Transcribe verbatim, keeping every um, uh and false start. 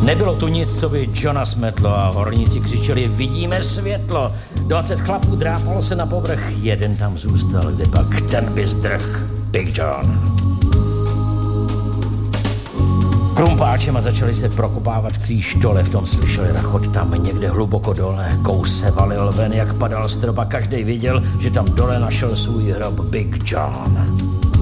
Nebylo tu nic, co by Johna smetlo a horníci křičeli vidíme světlo. Dvacet chlapů drápalo se na povrch, jeden tam zůstal, kde pak ten by zdrh. Big John. Krumpáčem a začali se prokopávat kříž dole, v tom slyšeli rachot tam někde hluboko dole. Kous se valil ven, jak padal strop a každej viděl, že tam dole našel svůj hrob Big John.